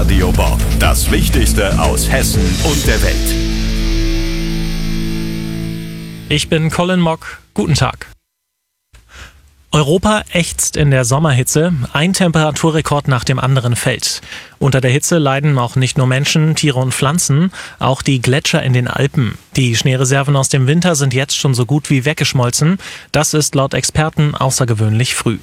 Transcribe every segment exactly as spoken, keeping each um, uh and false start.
Radio Bob. Das Wichtigste aus Hessen und der Welt. Ich bin Colin Mock. Guten Tag. Europa ächzt in der Sommerhitze. Ein Temperaturrekord nach dem anderen fällt. Unter der Hitze leiden auch nicht nur Menschen, Tiere und Pflanzen, auch die Gletscher in den Alpen. Die Schneereserven aus dem Winter sind jetzt schon so gut wie weggeschmolzen. Das ist laut Experten außergewöhnlich früh.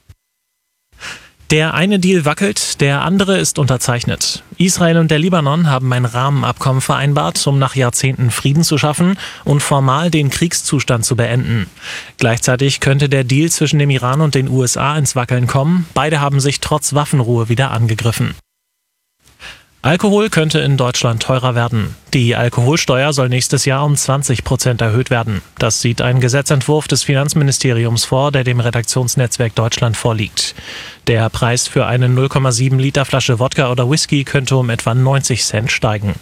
Der eine Deal wackelt, der andere ist unterzeichnet. Israel und der Libanon haben ein Rahmenabkommen vereinbart, um nach Jahrzehnten Frieden zu schaffen und formal den Kriegszustand zu beenden. Gleichzeitig könnte der Deal zwischen dem Iran und den U S A ins Wackeln kommen. Beide haben sich trotz Waffenruhe wieder angegriffen. Alkohol könnte in Deutschland teurer werden. Die Alkoholsteuer soll nächstes Jahr um zwanzig Prozent erhöht werden. Das sieht ein Gesetzentwurf des Finanzministeriums vor, der dem Redaktionsnetzwerk Deutschland vorliegt. Der Preis für eine null Komma sieben Liter Flasche Wodka oder Whisky könnte um etwa neunzig Cent steigen.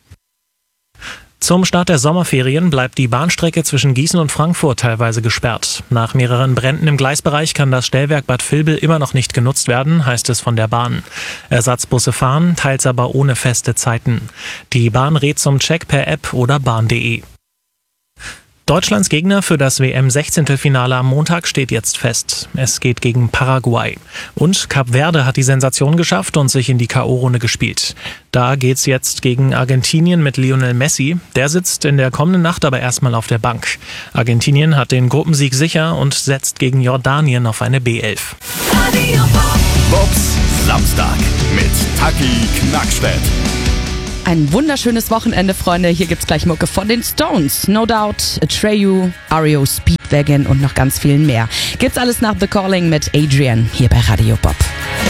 Zum Start der Sommerferien bleibt die Bahnstrecke zwischen Gießen und Frankfurt teilweise gesperrt. Nach mehreren Bränden im Gleisbereich kann das Stellwerk Bad Vilbel immer noch nicht genutzt werden, heißt es von der Bahn. Ersatzbusse fahren, teils aber ohne feste Zeiten. Die Bahn rät zum Check per App oder bahn punkt de. Deutschlands Gegner für das W M-Sechzehntelfinale am Montag steht jetzt fest. Es geht gegen Paraguay. Und Kap Verde hat die Sensation geschafft und sich in die K O-Runde gespielt. Da geht's jetzt gegen Argentinien mit Lionel Messi. Der sitzt in der kommenden Nacht aber erstmal auf der Bank. Argentinien hat den Gruppensieg sicher und setzt gegen Jordanien auf eine B elf. Bobs Samstag mit Taki Knackstedt. Ein wunderschönes Wochenende, Freunde. Hier gibt's gleich Mucke von den Stones. No Doubt, Atreyu, R E O Speedwagon und noch ganz vielen mehr. Gibt's alles nach The Calling mit Adrian hier bei Radio Bob.